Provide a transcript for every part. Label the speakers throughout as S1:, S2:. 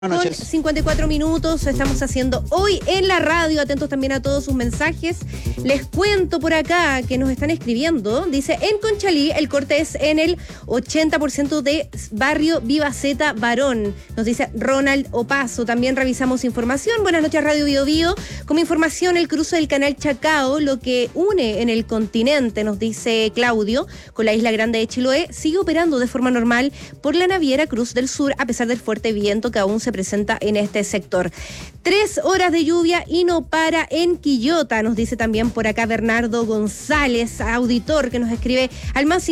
S1: Buenas
S2: Con
S1: noches.
S2: 54 minutos estamos haciendo hoy en la radio, atentos también a todos sus mensajes. Les cuento por acá que nos están escribiendo, dice, en Conchalí el corte es en el 80% de barrio Vivaceta Barón, nos dice Ronald Opaso. También revisamos información, buenas noches Radio Bio Bio, como información el cruce del canal Chacao, lo que une en el continente, nos dice Claudio, con la isla grande de Chiloé, sigue operando de forma normal por la naviera Cruz del Sur, a pesar del fuerte viento que aún se presenta en este sector. 3 horas de lluvia y no para en Quillota, nos dice también por acá Bernardo González, auditor, que nos escribe al más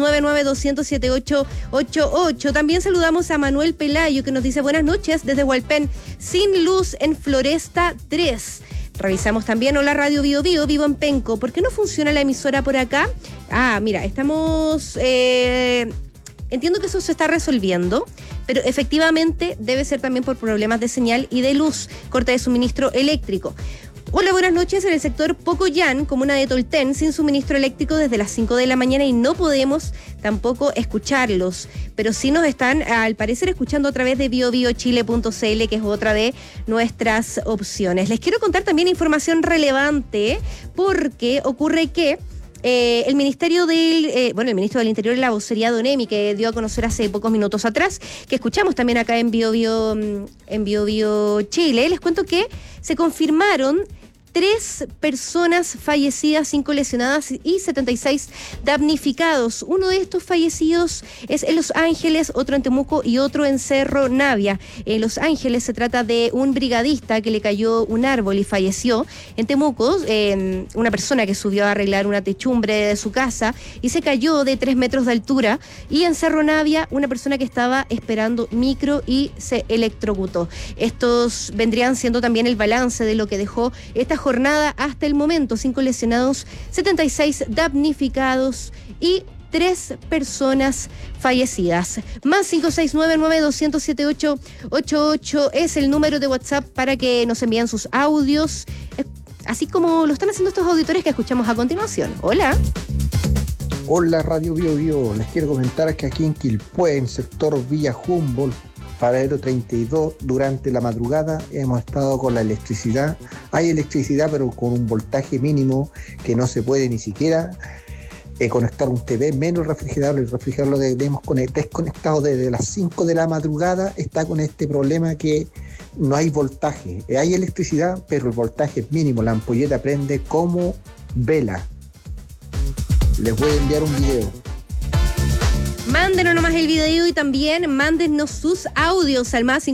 S2: 569-9200-7888. También saludamos a Manuel Pelayo, que nos dice buenas noches desde Hualpén, sin luz en Floresta 3. Revisamos también, hola Radio Bio Bio, vivo en Penco. ¿Por qué no funciona la emisora por acá? Mira, estamos... Entiendo que eso se está resolviendo, pero efectivamente debe ser también por problemas de señal y de luz, corte de suministro eléctrico. Hola, buenas noches. En el sector Pocoyán, comuna de Tolten, sin suministro eléctrico desde las 5 de la mañana y no podemos tampoco escucharlos. Pero sí nos están, al parecer, escuchando a través de biobiochile.cl, que es otra de nuestras opciones. Les quiero contar también información relevante, porque ocurre que el ministro del Interior y la vocería de ONEMI, que dio a conocer hace pocos minutos atrás, que escuchamos también acá en Bio Bio Chile, les cuento que se confirmaron 3 personas fallecidas, 5 lesionadas y 76 damnificados. Uno de estos fallecidos es en Los Ángeles, otro en Temuco y otro en Cerro Navia. En Los Ángeles se trata de un brigadista que le cayó un árbol y falleció. En Temuco, una persona que subió a arreglar una techumbre de su casa y se cayó de 3 metros de altura. Y en Cerro Navia, una persona que estaba esperando micro y se electrocutó. Estos vendrían siendo también el balance de lo que dejó esta jornada hasta el momento: 5 lesionados, 76 damnificados y 3 personas fallecidas. Más 569-9200-7888 es el número de WhatsApp para que nos envíen sus audios, así como lo están haciendo estos auditores que escuchamos a continuación. Hola.
S3: Hola Radio Bio Bio, les quiero comentar que aquí en Quilpué, en sector Villa Humboldt, Paradero 32, durante la madrugada hemos estado con la electricidad. Hay electricidad, pero con un voltaje mínimo que no se puede ni siquiera conectar un TV, menos refrigerador. El refrigerador lo tenemos desconectado desde las 5 de la madrugada. Está con este problema que no hay voltaje. Hay electricidad, pero el voltaje es mínimo. La ampolleta prende como vela. Les voy a enviar un video.
S2: Mándenos nomás el video y también mándenos sus audios al más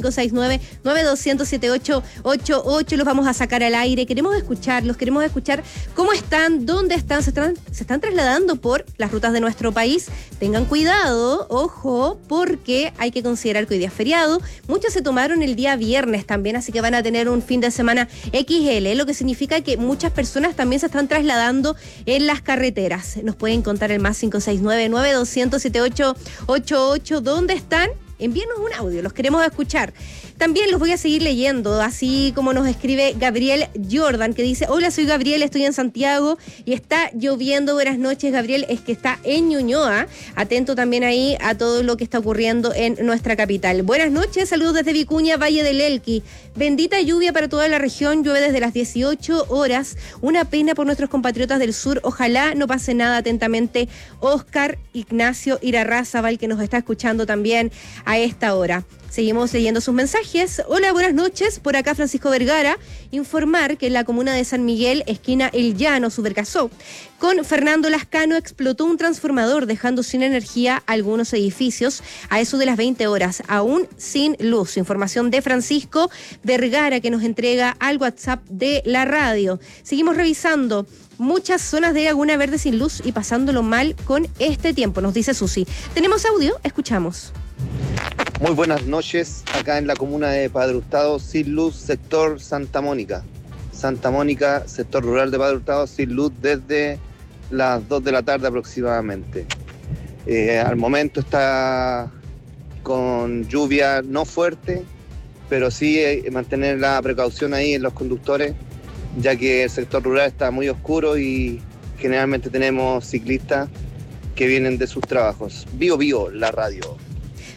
S2: 569-9200-7888. Los vamos a sacar al aire. Queremos escucharlos, queremos escuchar cómo están, dónde están. Se están trasladando por las rutas de nuestro país. Tengan cuidado, ojo, porque hay que considerar que hoy día es feriado. Muchos se tomaron el día viernes también, así que van a tener un fin de semana XL, lo que significa que muchas personas también se están trasladando en las carreteras. Nos pueden contar el más 569-9200-7888. ¿Dónde están? Envíenos un audio, los queremos escuchar. También los voy a seguir leyendo, así como nos escribe Gabriel Jordan, que dice: hola, soy Gabriel, estoy en Santiago y está lloviendo. Buenas noches, Gabriel, es que está en Ñuñoa. Atento también ahí a todo lo que está ocurriendo en nuestra capital. Buenas noches, saludos desde Vicuña, Valle del Elqui. Bendita lluvia para toda la región, llueve desde las 18 horas. Una pena por nuestros compatriotas del sur, ojalá no pase nada. Atentamente, Oscar Ignacio Irarrázaval, que nos está escuchando también a esta hora. Seguimos leyendo sus mensajes. Hola, buenas noches. Por acá Francisco Vergara. Informar que en la comuna de San Miguel, esquina El Llano, Subercasó, con Fernando Lascano, explotó un transformador dejando sin energía algunos edificios a eso de las 20 horas, aún sin luz. Información de Francisco Vergara, que nos entrega al WhatsApp de la radio. Seguimos revisando. Muchas zonas de Laguna Verde sin luz y pasándolo mal con este tiempo, nos dice Susi. ¿Tenemos audio? Escuchamos.
S4: Muy buenas noches, acá en la comuna de Padre Hurtado, sin luz, sector Santa Mónica. Santa Mónica, sector rural de Padre Hurtado, sin luz desde las 2 de la tarde aproximadamente. Al momento está con lluvia no fuerte, pero sí mantener la precaución ahí en los conductores, ya que el sector rural está muy oscuro y generalmente tenemos ciclistas que vienen de sus trabajos. Bio Bio, la radio.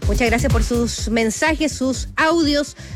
S2: Muchas gracias por sus mensajes, sus audios.